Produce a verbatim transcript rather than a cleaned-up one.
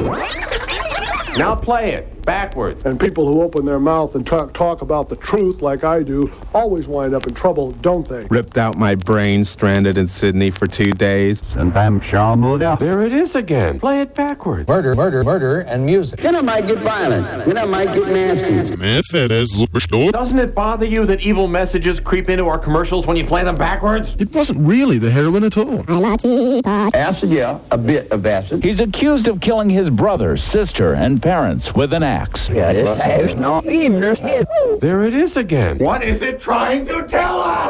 Now play it backwards. And people who open their mouth and talk, talk about the truth like I do always wind up in trouble, don't they? Ripped out my brain, stranded in Sydney for two days. And I'm Sean Mulder. There it is again. Play it backwards. Murder, murder, murder, and music. Then I might get violent. Then I might get nasty. Doesn't it bother you that evil messages creep into our commercials when you play them backwards? It wasn't really the heroin at all. Acid, yeah, a bit of acid. He's accused of killing his brother, sister, and parents with an axe. There it is again. What is it trying to tell us?